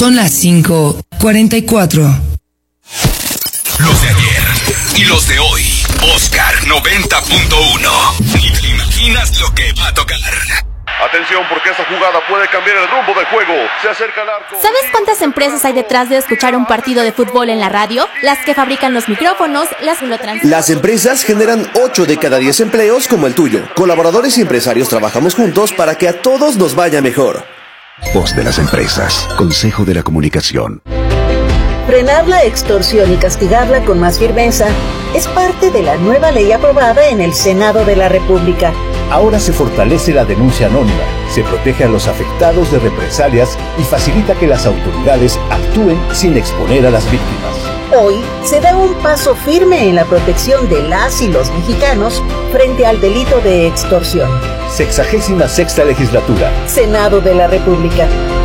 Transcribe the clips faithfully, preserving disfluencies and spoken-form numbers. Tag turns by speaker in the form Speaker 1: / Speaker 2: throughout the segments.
Speaker 1: Son las cinco cuarenta y cuatro.
Speaker 2: Los de ayer y los de hoy. Oscar noventa punto uno. Ni te imaginas lo que va a tocar.
Speaker 3: Atención, porque esta jugada puede cambiar el rumbo del juego. Se acerca al arco.
Speaker 4: ¿Sabes cuántas empresas hay detrás de escuchar un partido de fútbol en la radio? Las que fabrican los micrófonos, las que lo transmiten.
Speaker 5: Las empresas generan ocho de cada diez empleos como el tuyo. Colaboradores y empresarios trabajamos juntos para que a todos nos vaya mejor.
Speaker 6: Voz de las empresas. Consejo de la Comunicación.
Speaker 7: Frenar la extorsión y castigarla con más firmeza es parte de la nueva ley aprobada en el Senado de la República.
Speaker 8: Ahora se fortalece la denuncia anónima, se protege a los afectados de represalias y facilita que las autoridades actúen sin exponer a las víctimas.
Speaker 7: Hoy se da un paso firme en la protección de las y los mexicanos frente al delito de extorsión.
Speaker 8: Sexagésima sexta legislatura.
Speaker 7: Senado de la República.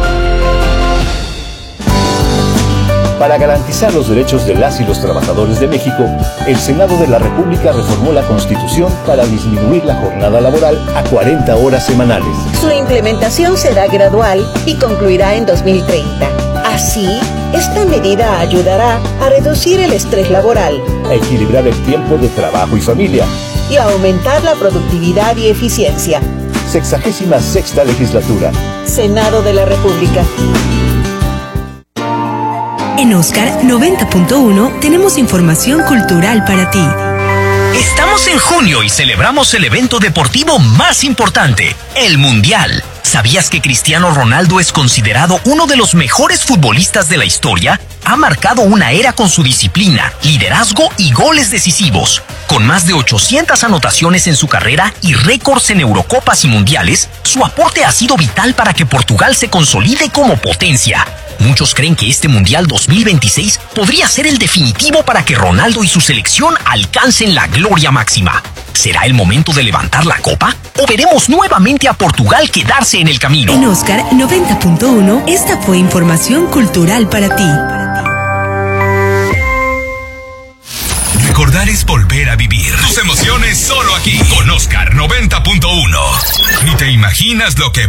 Speaker 8: Para garantizar los derechos de las y los trabajadores de México, el Senado de la República reformó la Constitución para disminuir la jornada laboral a cuarenta horas semanales.
Speaker 7: Su implementación será gradual y concluirá en dos mil treinta. Así, esta medida ayudará a reducir el estrés laboral,
Speaker 8: a equilibrar el tiempo de trabajo y familia
Speaker 7: y a aumentar la productividad y eficiencia.
Speaker 8: Sexagésima sexta legislatura.
Speaker 7: Senado de la República.
Speaker 9: En Oscar noventa punto uno tenemos información cultural para ti.
Speaker 2: Estamos en junio y celebramos el evento deportivo más importante, el Mundial. ¿Sabías que Cristiano Ronaldo es considerado uno de los mejores futbolistas de la historia? Ha marcado una era con su disciplina, liderazgo y goles decisivos. Con más de ochocientas anotaciones en su carrera y récords en Eurocopas y Mundiales, su aporte ha sido vital para que Portugal se consolide como potencia. Muchos creen que este Mundial dos mil veintiséis podría ser el definitivo para que Ronaldo y su selección alcancen la gloria máxima. ¿Será el momento de levantar la copa? ¿O veremos nuevamente a Portugal quedarse en el camino?
Speaker 9: En Oscar noventa punto uno, esta fue información cultural para ti.
Speaker 2: Recordar es volver a vivir. Tus emociones solo aquí, con Oscar noventa punto uno. Ni te imaginas lo que